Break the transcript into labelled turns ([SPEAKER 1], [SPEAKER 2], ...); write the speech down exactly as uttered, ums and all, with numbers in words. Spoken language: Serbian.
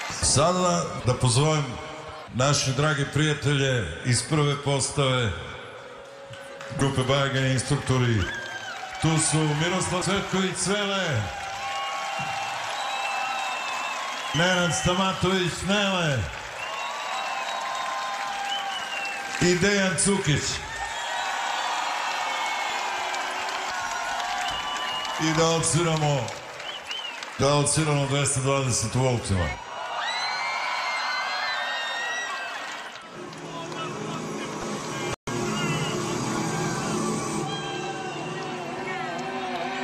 [SPEAKER 1] Sada da pozovem naše drage prijatelje iz prve postave grupe Bajaga instruktori. Tu su Miroslav Cvetković Cvele, Nenad Stamatović Nele i Dejan Cukić. I da odsviramo da odsviramo dvesta dvadeset u voltima.